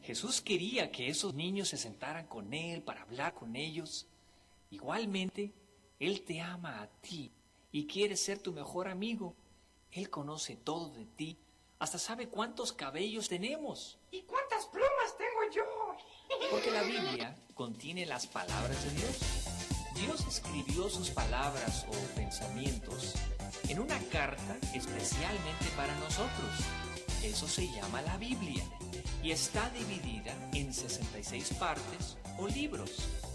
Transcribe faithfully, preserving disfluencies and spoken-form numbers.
Jesús quería que esos niños se sentaran con Él para hablar con ellos. Igualmente, Él te ama a ti y quiere ser tu mejor amigo. Él conoce todo de ti, hasta sabe cuántos cabellos tenemos. ¿Y cuántas plumas tengo yo? Porque la Biblia contiene las palabras de Dios. Dios escribió sus palabras o pensamientos en una carta especialmente para nosotros. Eso se llama la Biblia y está dividida en sesenta y seis partes o libros.